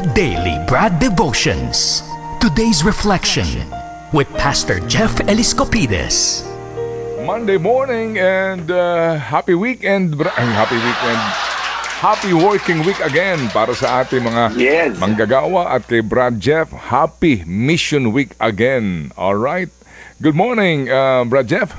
Daily Brad Devotions. Today's reflection with Pastor Jeff Eliscopides. Monday morning and happy weekend. Happy working week again para sa ating mga manggagawa at kay Brad Jeff. Happy Mission Week again. All right. Good morning, Brad Jeff.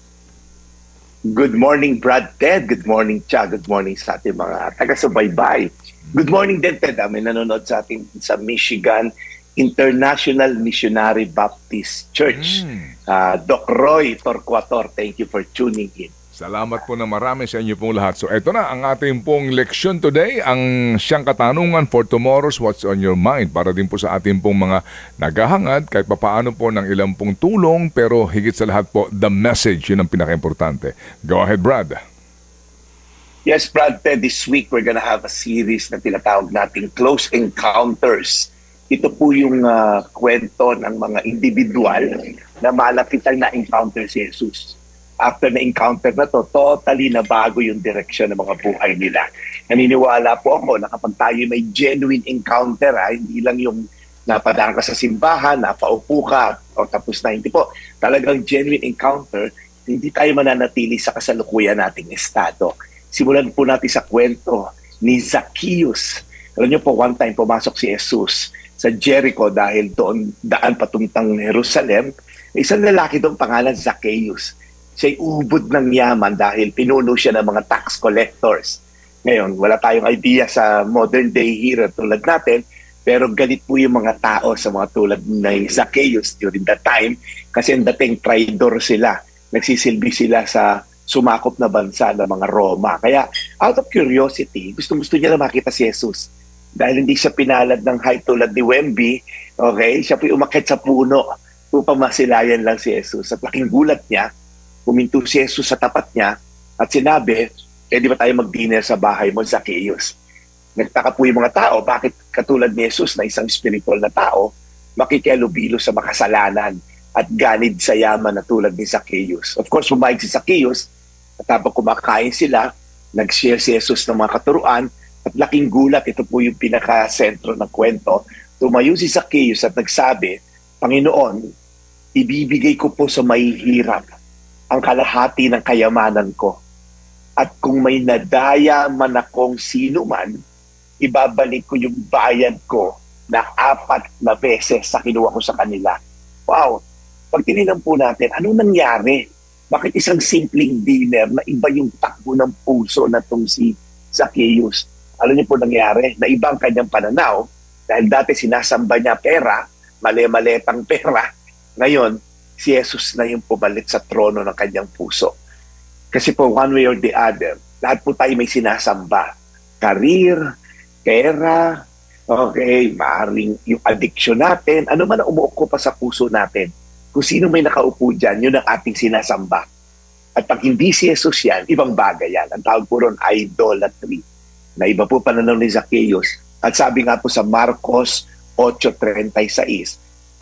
Good morning, Brad Ted. Good morning, Cha. Good morning sa ating mga taga-subaybay. Good morning din, Ted. May nanonood sa ating sa Michigan International Missionary Baptist Church. Doc Roy Torquator, thank you for tuning in. Salamat po na marami sa inyo pong lahat. So ito na ang ating pong leksyon today, ang siyang katanungan for tomorrow's What's on Your Mind, para din po sa ating pong mga naghahangad kahit papaano po ng ilang pong tulong, pero higit sa lahat po the message, yun ang pinaka-importante. Go ahead, Brad. Yes, Brad, this week we're gonna have a series na tinatawag nating Close Encounters. Ito po yung kwento ng mga individual na malapitan na encounter si Jesus. After na-encounter na to, totally nabago yung direction ng mga buhay nila. Naniniwala po ako na kapag tayo may genuine encounter, hindi lang yung napadaan ka sa simbahan, napaupo ka, o tapos na, hindi po. Talagang genuine encounter, hindi tayo mananatili sa kasalukuyan nating estado. Simulan po natin sa kwento ni Zacchaeus. Alam niyo po, one time pumasok si Jesus sa Jericho dahil doon daan patuntang Jerusalem. Isang lalaki doon pangalan Zacchaeus. Siya'y ubod ng yaman dahil pinuno siya ng mga tax collectors. Ngayon, wala tayong idea sa modern day hero tulad natin, pero galit po yung mga tao sa mga tulad ng Zacchaeus during that time kasi ang dating traidor sila. Nagsisilbi sila sa sumakop na bansa ng mga Roma. Kaya out of curiosity, gusto niya na makita si Jesus. Dahil hindi siya pinalad ng height tulad ni Wemby, okay, siya po umakyat sa puno upang masilayan lang si Jesus. At laking gulat niya, puminto si Jesus sa tapat niya at sinabi, di ba tayo mag-dinner sa bahay mo, Zacchaeus? Nagtaka po yung mga tao, bakit katulad ni Jesus na isang spiritual na tao, makikialubilo sa makasalanan at ganid sa yaman na tulad ni Zacchaeus. Of course, pumayag si Zacchaeus at habang kumakain sila, nag-share si Jesus ng mga katuruan at laking gulat, ito po yung pinaka-sentro ng kwento. Tumayo si Zacchaeus at nagsabi, Panginoon, ibibigay ko po sa mahihirap ang kalahati ng kayamanan ko. At kung may nadaya man akong sino man, ibabalik ko yung bayad ko na 4 na beses sa kinuha ko sa kanila. Wow! Pag tinignan po natin, ano nangyari? Bakit isang simpleng dinner na iba yung takbo ng puso na itong si Zacchaeus? Ano niyo po nangyari? Na ibang kanyang pananaw, dahil dati sinasamba niya pera, mali-maletang pera, ngayon, si Jesus na yung pumalit sa trono ng kanyang puso. Kasi po, one way or the other, lahat po tayo may sinasamba. Career, pera, okay, maaaring yung addiction natin, ano man ang umuuko pa sa puso natin. Kung sino may nakaupo dyan, yun ang ating sinasamba. At pag hindi si Jesus yan, ibang bagay yan. Ang tawag po ron, idolatry. Na iba po pananaw ni Zacchaeus. At sabi nga po sa Marcos 8:36,